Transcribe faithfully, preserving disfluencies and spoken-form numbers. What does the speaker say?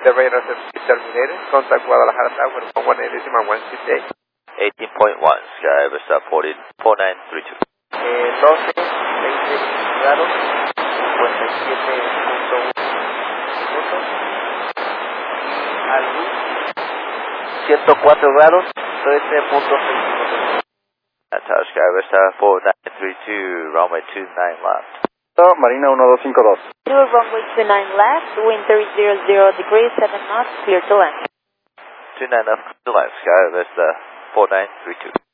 The radar is terminated. Contact Guadalajara Tower one eighty and one sixty-eight. eighteen point one, Sky Vista fourteen, four nine three two. Eh, doce, veinte grados, cincuenta y siete punto uno minutos. Al ciento cuatro grados, trece punto seis minutos. That's how Sky Vista four nine three two, runway two nine left. Marina one two five two. Two runway two nine left, wind three zero zero degrees, seven knots, clear to land. two nine left, to land, Sky Vista four nine three two.